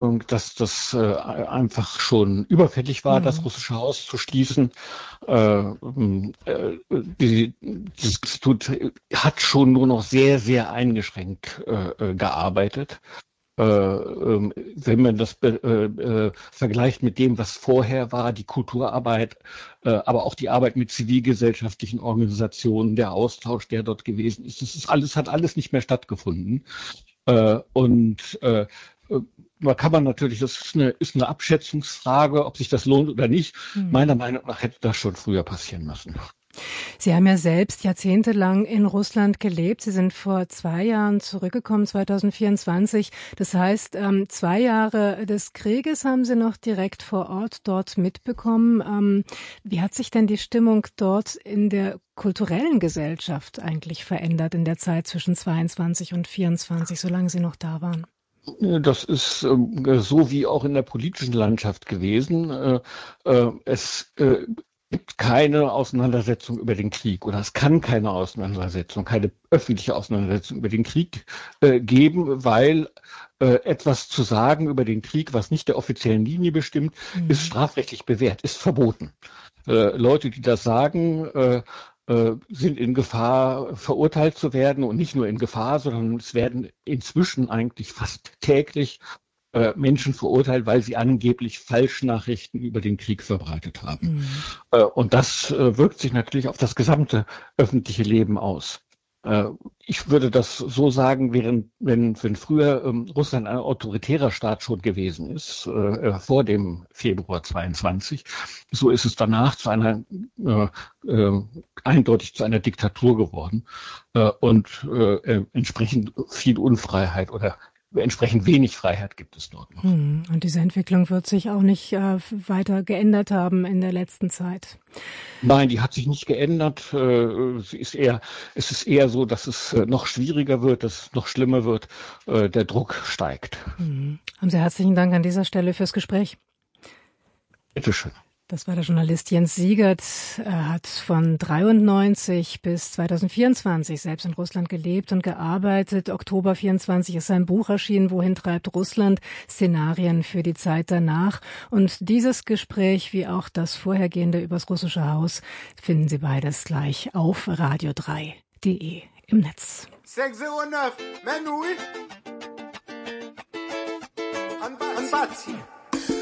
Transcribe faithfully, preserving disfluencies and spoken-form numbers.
dass das äh, einfach schon überfällig war, das Mhm. russische Haus zu schließen. Äh, äh, die, dieses Institut hat schon nur noch sehr, sehr eingeschränkt äh, gearbeitet. Äh, ähm, wenn man das äh, äh, vergleicht mit dem, was vorher war, die Kulturarbeit, äh, aber auch die Arbeit mit zivilgesellschaftlichen Organisationen, der Austausch, der dort gewesen ist, das ist alles, hat alles nicht mehr stattgefunden. Äh, und äh, man kann man natürlich, das ist eine, ist eine Abschätzungsfrage, ob sich das lohnt oder nicht. Mhm. Meiner Meinung nach hätte das schon früher passieren müssen. Sie haben ja selbst jahrzehntelang in Russland gelebt. Sie sind vor zwei Jahren zurückgekommen, zwanzig vierundzwanzig. Das heißt, ähm, zwei Jahre des Krieges haben Sie noch direkt vor Ort dort mitbekommen. Ähm, wie hat sich denn die Stimmung dort in der kulturellen Gesellschaft eigentlich verändert in der Zeit zwischen zweiundzwanzig und vierundzwanzig, solange Sie noch da waren? Das ist ähm, so wie auch in der politischen Landschaft gewesen. Äh, äh, es äh, gibt keine Auseinandersetzung über den Krieg oder es kann keine Auseinandersetzung, keine öffentliche Auseinandersetzung über den Krieg äh, geben, weil äh, etwas zu sagen über den Krieg, was nicht der offiziellen Linie bestimmt, ist Mhm. strafrechtlich bewährt, ist verboten. Äh, Leute, die das sagen, äh, äh, sind in Gefahr, verurteilt zu werden und nicht nur in Gefahr, sondern es werden inzwischen eigentlich fast täglich äh, Menschen verurteilt, weil sie angeblich Falschnachrichten über den Krieg verbreitet haben. Mhm. Äh, und das äh, wirkt sich natürlich auf das gesamte öffentliche Leben aus. Äh, ich würde das so sagen, während, wenn, wenn früher ähm, Russland ein autoritärer Staat schon gewesen ist, äh, vor dem Februar zweiundzwanzig, so ist es danach zu einer äh, äh, eindeutig zu einer Diktatur geworden äh, und äh, entsprechend viel Unfreiheit oder entsprechend wenig Freiheit gibt es dort noch. Mhm. Und diese Entwicklung wird sich auch nicht äh, weiter geändert haben in der letzten Zeit. Nein, die hat sich nicht geändert. Äh, Sie ist eher, es ist eher so, dass es äh, noch schwieriger wird, dass es noch schlimmer wird. Äh, Der Druck steigt. Mhm. Haben Sie herzlichen Dank an dieser Stelle fürs Gespräch. Bitteschön. Das war der Journalist Jens Siegert. Er hat von dreiundneunzig bis zwanzig vierundzwanzig selbst in Russland gelebt und gearbeitet. Oktober vierundzwanzig ist sein Buch erschienen, Wohin treibt Russland? Szenarien für die Zeit danach. Und dieses Gespräch, wie auch das vorhergehende übers russische Haus, finden Sie beides gleich auf radio drei punkt de im Netz. sechs null neun, Menui, Anbazi.